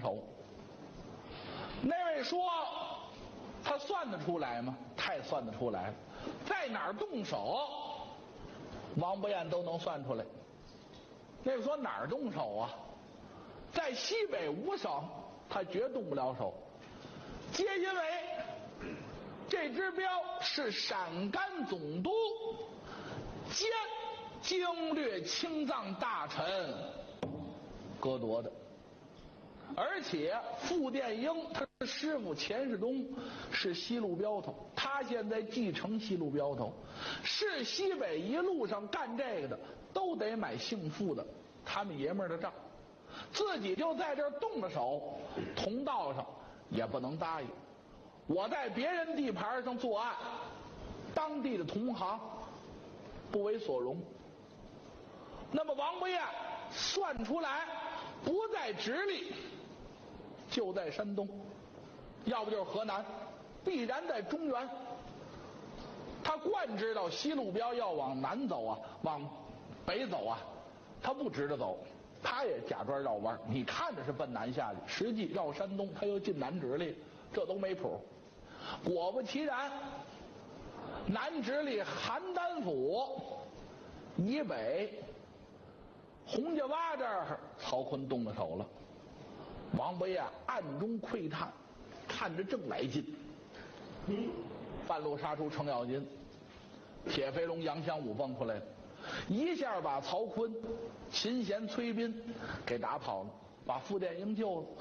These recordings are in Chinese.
手。那位说他算得出来吗？太算得出来了，在哪儿动手王伯彦都能算出来。那位说哪儿动手啊？在西北5省他绝动不了手，皆因为这支标是陕甘总督兼经略青藏大臣哥夺的，而且傅殿英他的师傅钱世忠是西路镖头，他现在继承西路镖头，是西北一路上干这个的都得买姓傅的他们爷们儿的账，自己就在这儿动了手，同道上也不能答应。我在别人地盘上作案，当地的同行不为所容。那么王伯彦算出来不在直隶就在山东，要不就是河南，必然在中原。他惯知道西路标要往南走啊，往北走啊，他不直着走，他也假装绕弯。你看着是奔南下去，实际绕山东，他又进南直隶，这都没谱。果不其然，南直隶邯郸府以北洪家洼这儿，曹锟动了手了。王伯彦暗中窥探，看着正来劲。半路杀出程咬金，铁飞龙杨香武蹦出来了，一下把曹锟、秦贤、崔斌给打跑了，把傅殿英救了。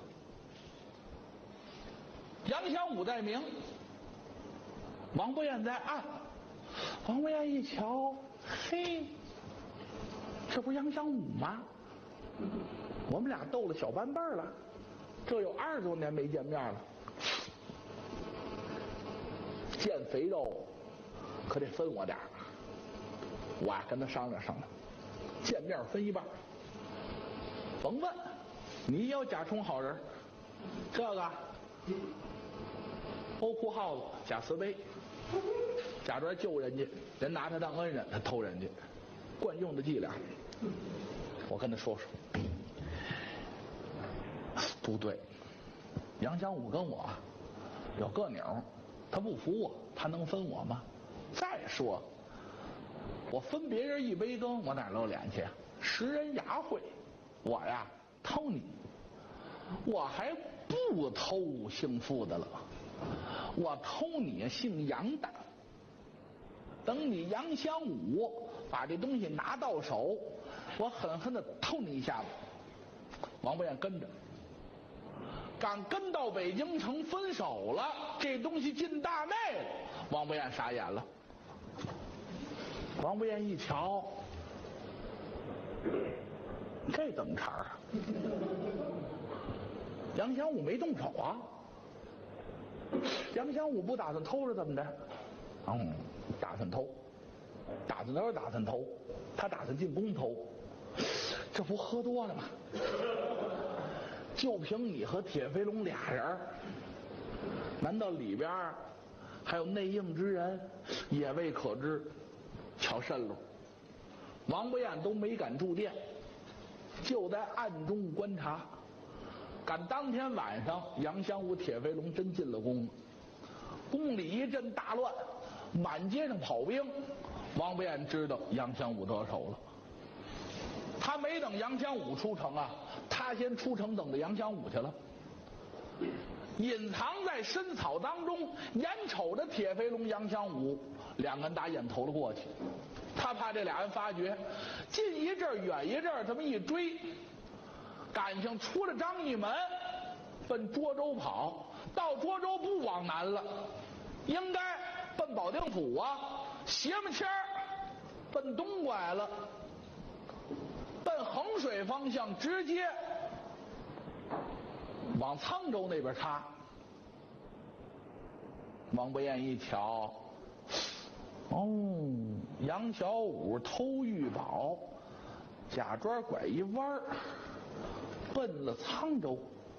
杨香武在明，王伯彦在暗。王伯彦一瞧，嘿，这不是杨香武吗？我们俩斗了小半辈了，这有20多年没见面了。见肥肉可得分我点儿，我跟他商量商量，见面分一半。甭问，你要假充好人，这个欧裤耗子假慈悲，假装救人家，人拿他当恩人，他偷人家，惯用的伎俩。我跟他说说，不对，杨香武跟我有个钮，他不服我，他能分我吗？再说我分别人一杯羹，我哪露脸去啊？识人牙慧，我呀偷你，我还不偷姓傅的了，我偷你姓杨的。等你杨香武把这东西拿到手，我狠狠地偷你一下子。王伯彦跟着，刚跟到北京城分手了，这东西进大内了，王伯彦傻眼了。王伯彦一瞧，这怎么茬啊？杨香武没动手啊？杨香武不打算偷是怎么着？打算偷，打算偷，他打算进宫偷，这不喝多了吗？就凭你和铁飞龙俩人，难道里边还有内应之人？也未可知。瞧甚了，王伯彦都没敢住店，就在暗中观察。赶当天晚上，杨香武、铁飞龙真进了宫，宫里一阵大乱，满街上跑兵。王伯彦知道杨香武得手了，他没等杨香武出城啊，他先出城等着杨香武去了，隐藏在深草当中，眼瞅着铁飞龙、杨香武两个人打眼头了过去，他怕这俩人发觉，近一阵远一阵，这么一追，赶上出了张义门，奔涿州跑，到涿州不往南了，应该奔保定府啊，斜门签奔东拐了，奔衡水方向直接往沧州那边插。王伯彦一瞧，杨小武偷玉宝，假装拐一弯奔了沧州。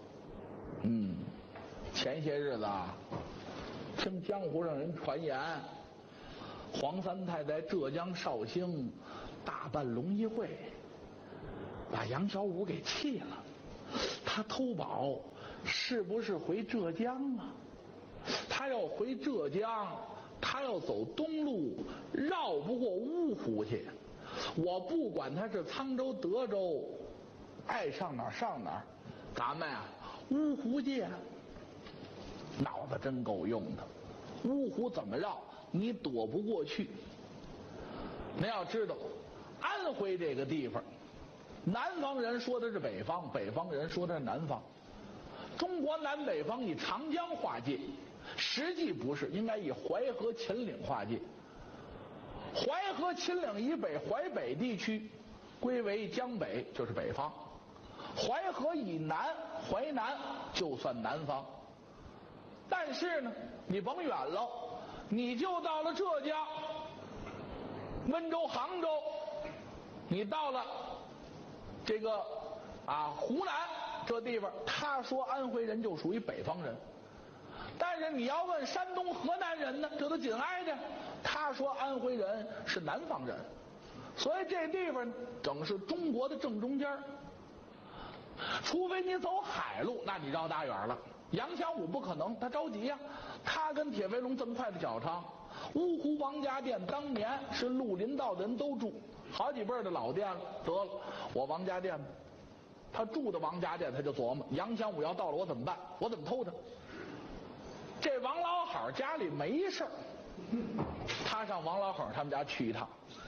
前些日子啊，听江湖上人传言，黄三太在浙江绍兴大办龙仪会，把杨小武给气了。 他偷宝是不是回浙江啊？他要回浙江，他要走东路，绕不过芜湖去。我不管他是沧州、德州，爱上哪儿上哪儿，咱们呀，芜湖见。脑子真够用的，芜湖怎么绕，你躲不过去。您要知道，安徽这个地方，南方人说的是北方，北方人说的是南方。中国南北方以长江划界，实际不是，应该以淮河、秦岭划界。淮河、秦岭以北，淮北地区归为江北，就是北方；淮河以南，淮南就算南方。但是呢，你甭远了，你就到了浙江、温州、杭州，你到了这个湖南这地方，他说安徽人就属于北方人。但是你要问山东、河南人呢，这都紧挨着，他说安徽人是南方人。所以这地方整是中国的正中间，除非你走海路，那你绕大远了。杨香武不可能，他着急呀，他跟铁飞龙这么快的脚程。芜湖王家店当年是绿林道的人都住，好几辈的老店了，得了，我王家店吧。他住的王家店，他就琢磨杨香武要到了，我怎么办？我怎么偷他？这王老好家里没事，他上王老好他们家去一趟。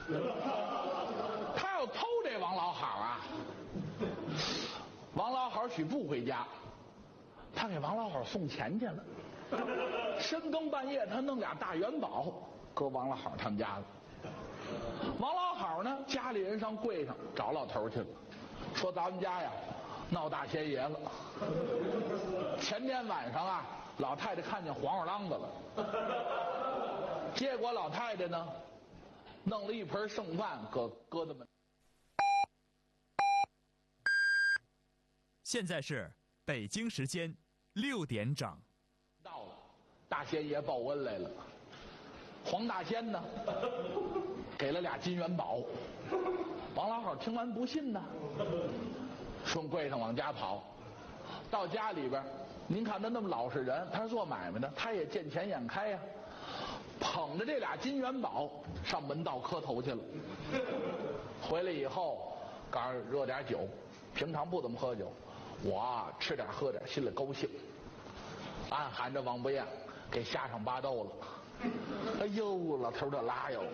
他要偷这王老好啊，王老好许不回家，他给王老好送钱去了。深更半夜，他弄俩大元宝搁王老好他们家了。王老好呢，家里人上柜上找老头去了，说咱们家呀闹大仙爷了。前天晚上啊，老太太看见黄鼠狼子了，结果老太太呢弄了一盆剩饭搁他们。 现在是北京时间6点整。 到了，大仙爷报恩来了。黄大仙呢，给了俩金元宝。王老好听完不信呢，顺柜上往家跑。到家里边，您看他那么老实人，他是做买卖的，他也见钱眼开呀，捧着这俩金元宝上门道磕头去了。回来以后，告诉热点酒，平常不怎么喝酒，我吃点喝点，心里高兴。暗含着王不厌给下上8斗了。哎呦，老头这拉哟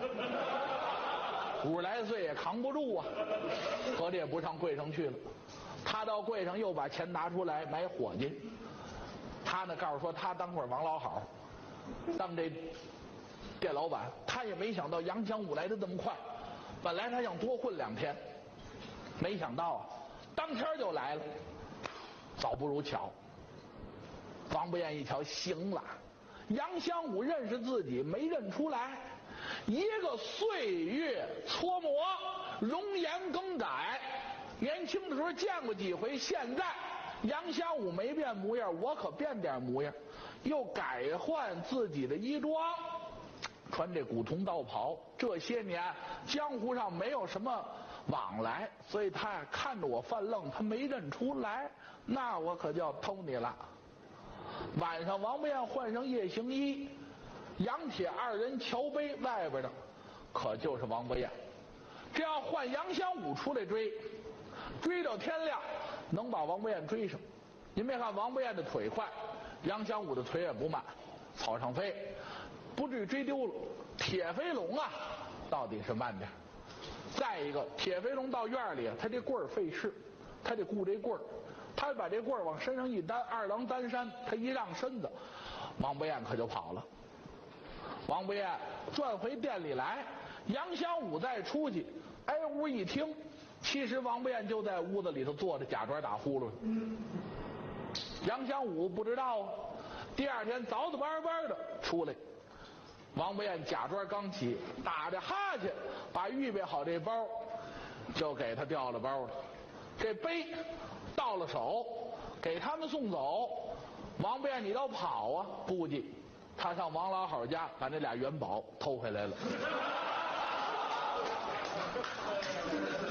，50来岁也扛不住啊，合着也不上柜上去了。他到柜上又把钱拿出来买伙计。他呢告诉说他当会儿王老好，当这店老板，他也没想到杨香武来的这么快。本来他想多混2天，没想到啊，当天就来了。早不如巧，王不厌一瞧，行了，杨香武认识自己没认出来，一个岁月搓磨，容颜更改。年轻的时候见过几回，现在杨香武没变模样，我可变点模样，又改换自己的衣装，穿这古铜道袍。这些年江湖上没有什么往来，所以他看着我犯愣，他没认出来，那我可就要偷你了。晚上王不厌换上夜行衣，杨铁2人桥背外边的可就是王不厌。这要换杨香武出来追到天亮，能把王不厌追上。您别看王不厌的腿快，杨香武的腿也不慢，草上飞，不至于追丢了。铁飞龙啊，到底是慢点。再一个，铁飞龙到院里，他这棍儿费事，他得顾这棍儿，他把这棍儿往身上一担，2郎担山，他一让身子，王不厌可就跑了。王不厌转回店里来，杨香武再出去，挨屋一听，其实王不厌就在屋子里头坐着，假装打呼噜。杨香武不知道啊，第2天早早班班的出来。王不厌假装刚起，打着哈欠，把预备好这包就给他调了包了。这杯到了手，给他们送走。王不厌你倒跑啊，估计他上王老好家把那俩元宝偷回来了。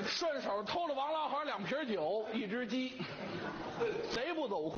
顺手偷了王老好2瓶酒，1只鸡，贼不走